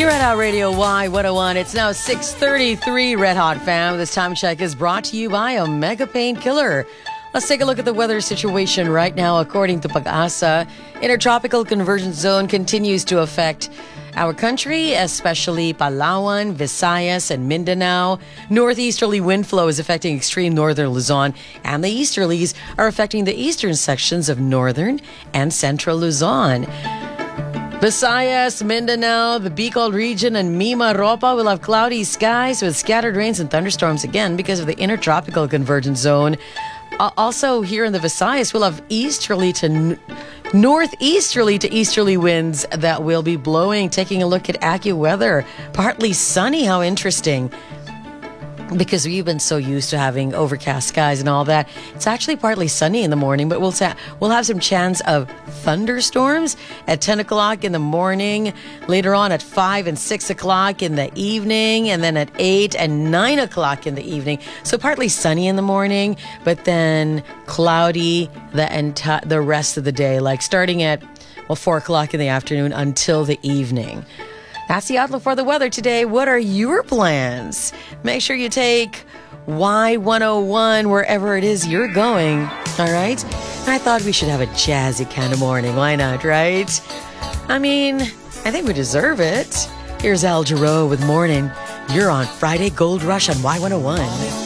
You're at our Radio Y101. It's now 6:33, Red Hot fam. This time check is brought to you by Omega Painkiller. Let's take a look at the weather situation right now. According to Pag-asa, intertropical convergence zone continues to affect our country, especially Palawan, Visayas, and Mindanao. Northeasterly wind flow is affecting extreme northern Luzon, and the easterlies are affecting the eastern sections of northern and central Luzon. Visayas, Mindanao, the Bicol region, and Mimaropa will have cloudy skies with scattered rains and thunderstorms again because of the intertropical convergence zone. Also, here in the Visayas, we'll have northeasterly to easterly winds that will be blowing. Taking a look at AccuWeather, partly sunny. How interesting. Because we've been so used to having overcast skies and all that. It's actually partly sunny in the morning, but we'll have some chance of thunderstorms at 10 o'clock in the morning, later on at 5 and 6 o'clock in the evening, and then at 8 and 9 o'clock in the evening. So partly sunny in the morning, but then cloudy the rest of the day, like starting at 4 o'clock in the afternoon until the evening. That's the outlook for the weather today. What are your plans? Make sure you take Y101 wherever it is you're going. All right? I thought we should have a jazzy kind of morning. Why not, right? I mean, I think we deserve it. Here's Al Jarreau with Morning. You're on Friday Gold Rush on Y101.